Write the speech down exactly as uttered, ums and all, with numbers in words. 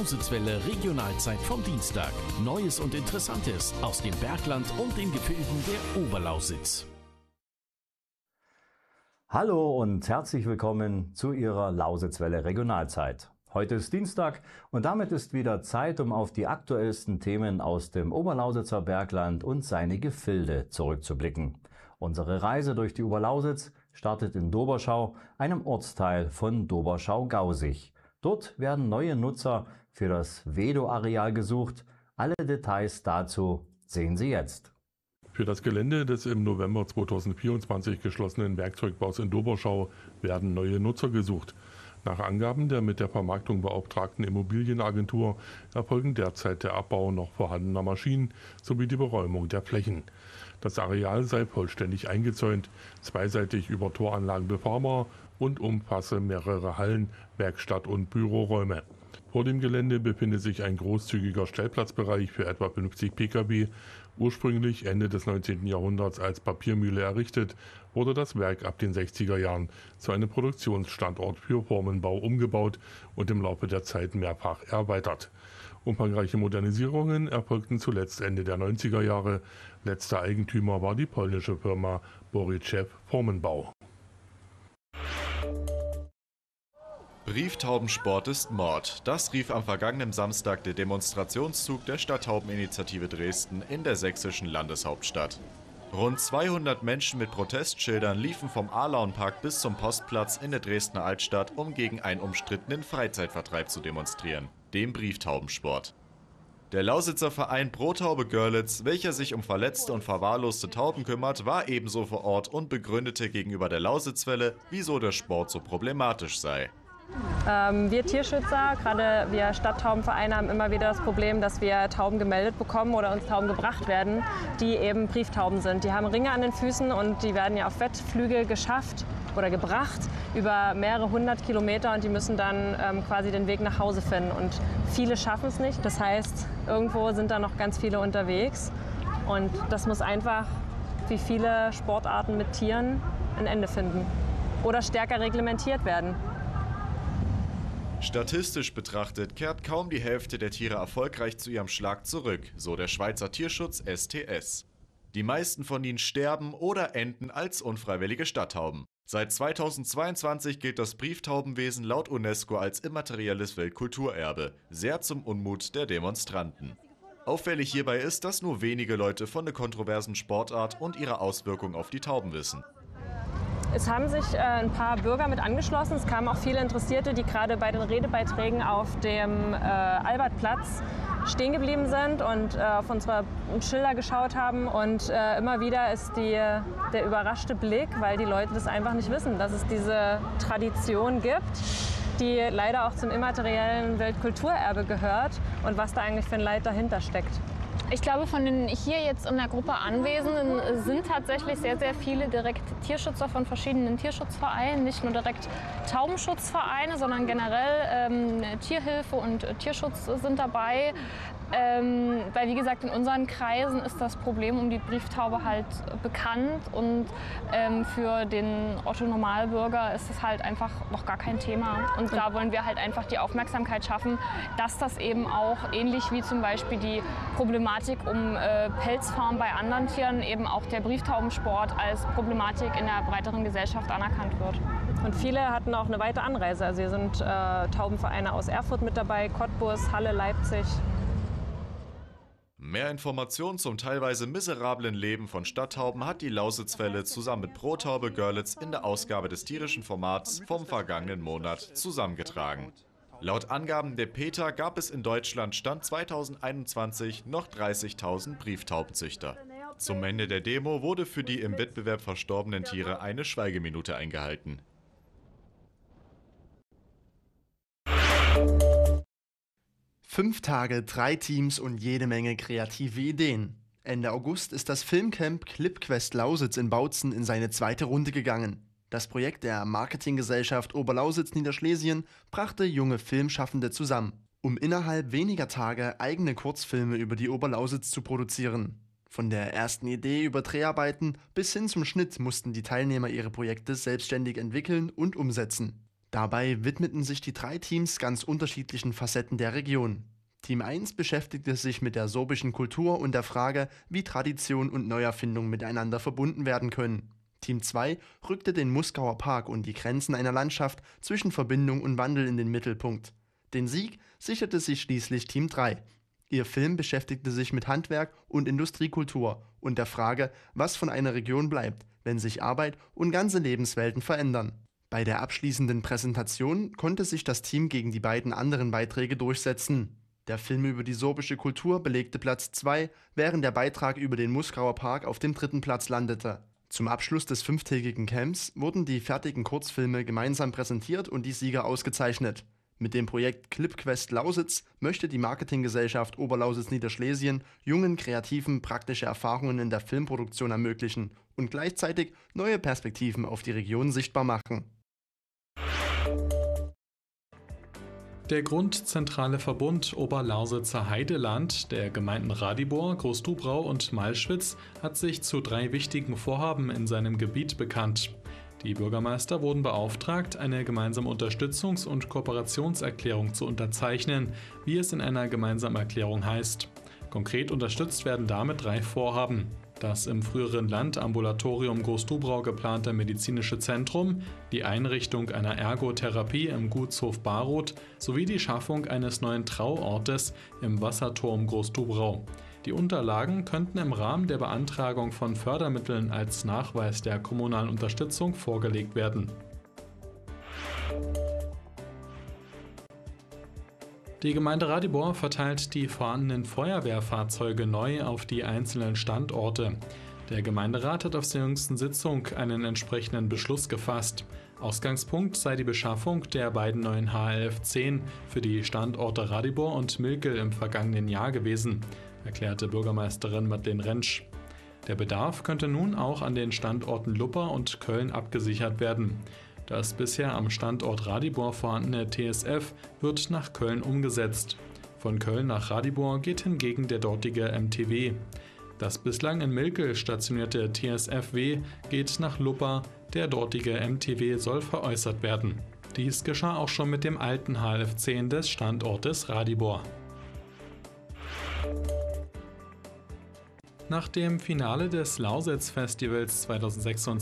Lausitzwelle Regionalzeit vom Dienstag. Neues und Interessantes aus dem Bergland und den Gefilden der Oberlausitz. Hallo und herzlich willkommen zu Ihrer Lausitzwelle Regionalzeit. Heute ist Dienstag und damit ist wieder Zeit, um auf die aktuellsten Themen aus dem Oberlausitzer Bergland und seine Gefilde zurückzublicken. Unsere Reise durch die Oberlausitz startet in Doberschau, einem Ortsteil von Doberschau-Gausig. Dort werden neue Nutzer für das Vedo-Areal gesucht. Alle Details dazu sehen Sie jetzt. Für das Gelände des im November zweitausendvierundzwanzig geschlossenen Werkzeugbaus in Doberschau werden neue Nutzer gesucht. Nach Angaben der mit der Vermarktung beauftragten Immobilienagentur erfolgen derzeit der Abbau noch vorhandener Maschinen sowie die Beräumung der Flächen. Das Areal sei vollständig eingezäunt, zweiseitig über Toranlagen befahrbar und umfasse mehrere Hallen, Werkstatt- und Büroräume. Vor dem Gelände befindet sich ein großzügiger Stellplatzbereich für etwa fünfzig Pkw. Ursprünglich Ende des neunzehnten Jahrhunderts als Papiermühle errichtet, wurde das Werk ab den sechziger Jahren zu einem Produktionsstandort für Formenbau umgebaut und im Laufe der Zeit mehrfach erweitert. Umfangreiche Modernisierungen erfolgten zuletzt Ende der neunziger Jahre. Letzter Eigentümer war die polnische Firma Borychew Formenbau. Brieftaubensport ist Mord. Das rief am vergangenen Samstag der Demonstrationszug der Stadttaubeninitiative Dresden in der sächsischen Landeshauptstadt. Rund zweihundert Menschen mit Protestschildern liefen vom Alaunpark bis zum Postplatz in der Dresdner Altstadt, um gegen einen umstrittenen Freizeitvertreib zu demonstrieren, dem Brieftaubensport. Der Lausitzer Verein Pro Taube Görlitz, welcher sich um verletzte und verwahrloste Tauben kümmert, war ebenso vor Ort und begründete gegenüber der Lausitzwelle, wieso der Sport so problematisch sei. Ähm, wir Tierschützer, gerade wir Stadttaubenvereine, haben immer wieder das Problem, dass wir Tauben gemeldet bekommen oder uns Tauben gebracht werden, die eben Brieftauben sind. Die haben Ringe an den Füßen und die werden ja auf Wettflüge geschafft oder gebracht über mehrere hundert Kilometer und die müssen dann ähm, quasi den Weg nach Hause finden. Und viele schaffen es nicht. Das heißt, irgendwo sind da noch ganz viele unterwegs und das muss einfach, wie viele Sportarten mit Tieren, ein Ende finden oder stärker reglementiert werden. Statistisch betrachtet kehrt kaum die Hälfte der Tiere erfolgreich zu ihrem Schlag zurück, so der Schweizer Tierschutz S T S. Die meisten von ihnen sterben oder enden als unfreiwillige Stadttauben. Seit zweitausendzweiundzwanzig gilt das Brieftaubenwesen laut UNESCO als immaterielles Weltkulturerbe, sehr zum Unmut der Demonstranten. Auffällig hierbei ist, dass nur wenige Leute von der kontroversen Sportart und ihrer Auswirkungen auf die Tauben wissen. Es haben sich äh, ein paar Bürger mit angeschlossen. Es kamen auch viele Interessierte, die gerade bei den Redebeiträgen auf dem äh, Albertplatz stehen geblieben sind und äh, auf unsere Schilder geschaut haben. Und äh, immer wieder ist die, der überraschte Blick, weil die Leute das einfach nicht wissen, dass es diese Tradition gibt, die leider auch zum immateriellen Weltkulturerbe gehört und was da eigentlich für ein Leid dahinter steckt. Ich glaube, von den hier jetzt in der Gruppe Anwesenden sind tatsächlich sehr, sehr viele direkt Tierschützer von verschiedenen Tierschutzvereinen. Nicht nur direkt Taubenschutzvereine, sondern generell ähm, Tierhilfe und Tierschutz sind dabei. Ähm, weil, wie gesagt, in unseren Kreisen ist das Problem um die Brieftaube halt bekannt und ähm, für den Otto-Normalbürger ist es halt einfach noch gar kein Thema. Und da wollen wir halt einfach die Aufmerksamkeit schaffen, dass das eben auch ähnlich wie zum Beispiel die Problematik um äh, Pelzfarmen bei anderen Tieren eben auch der Brieftaubensport als Problematik in der breiteren Gesellschaft anerkannt wird. Und viele hatten auch eine weite Anreise. Also hier sind äh, Taubenvereine aus Erfurt mit dabei, Cottbus, Halle, Leipzig. Mehr Informationen zum teilweise miserablen Leben von Stadttauben hat die Lausitzwelle zusammen mit Pro Taube Görlitz in der Ausgabe des tierischen Formats vom vergangenen Monat zusammengetragen. Laut Angaben der PETA gab es in Deutschland Stand zweitausendeinundzwanzig noch dreißigtausend Brieftaubenzüchter. Zum Ende der Demo wurde für die im Wettbewerb verstorbenen Tiere eine Schweigeminute eingehalten. Fünf Tage, drei Teams und jede Menge kreative Ideen. Ende August ist das Filmcamp ClipQuest Lausitz in Bautzen in seine zweite Runde gegangen. Das Projekt der Marketinggesellschaft Oberlausitz-Niederschlesien brachte junge Filmschaffende zusammen, um innerhalb weniger Tage eigene Kurzfilme über die Oberlausitz zu produzieren. Von der ersten Idee über Dreharbeiten bis hin zum Schnitt mussten die Teilnehmer ihre Projekte selbstständig entwickeln und umsetzen. Dabei widmeten sich die drei Teams ganz unterschiedlichen Facetten der Region. Team eins beschäftigte sich mit der sorbischen Kultur und der Frage, wie Tradition und Neuerfindung miteinander verbunden werden können. Team zwei rückte den Muskauer Park und die Grenzen einer Landschaft zwischen Verbindung und Wandel in den Mittelpunkt. Den Sieg sicherte sich schließlich Team drei. Ihr Film beschäftigte sich mit Handwerk und Industriekultur und der Frage, was von einer Region bleibt, wenn sich Arbeit und ganze Lebenswelten verändern. Bei der abschließenden Präsentation konnte sich das Team gegen die beiden anderen Beiträge durchsetzen. Der Film über die sorbische Kultur belegte Platz zwei, während der Beitrag über den Muskauer Park auf dem dritten Platz landete. Zum Abschluss des fünftägigen Camps wurden die fertigen Kurzfilme gemeinsam präsentiert und die Sieger ausgezeichnet. Mit dem Projekt ClipQuest Lausitz möchte die Marketinggesellschaft Oberlausitz-Niederschlesien jungen Kreativen praktische Erfahrungen in der Filmproduktion ermöglichen und gleichzeitig neue Perspektiven auf die Region sichtbar machen. Der Grundzentrale Verbund Oberlausitzer Heideland der Gemeinden Radibor, Großdubrau und Malschwitz hat sich zu drei wichtigen Vorhaben in seinem Gebiet bekannt. Die Bürgermeister wurden beauftragt, eine gemeinsame Unterstützungs- und Kooperationserklärung zu unterzeichnen, wie es in einer gemeinsamen Erklärung heißt. Konkret unterstützt werden damit drei Vorhaben: das im früheren Landambulatorium Großdubrau geplante medizinische Zentrum, die Einrichtung einer Ergotherapie im Gutshof Baroth sowie die Schaffung eines neuen Trauortes im Wasserturm Großdubrau. Die Unterlagen könnten im Rahmen der Beantragung von Fördermitteln als Nachweis der kommunalen Unterstützung vorgelegt werden. Die Gemeinde Radibor verteilt die vorhandenen Feuerwehrfahrzeuge neu auf die einzelnen Standorte. Der Gemeinderat hat auf der jüngsten Sitzung einen entsprechenden Beschluss gefasst. Ausgangspunkt sei die Beschaffung der beiden neuen H elf zehn für die Standorte Radibor und Milkel im vergangenen Jahr gewesen, erklärte Bürgermeisterin Madeleine Rentsch. Der Bedarf könnte nun auch an den Standorten Luppa und Köln abgesichert werden. Das bisher am Standort Radibor vorhandene T S F wird nach Köln umgesetzt. Von Köln nach Radibor geht hingegen der dortige M T W. Das bislang in Milkel stationierte T S F W geht nach Luppa, der dortige M T W soll veräußert werden. Dies geschah auch schon mit dem alten H elf zehn des Standortes Radibor. Nach dem Finale des Lausitz-Festivals zweitausendsechsundzwanzig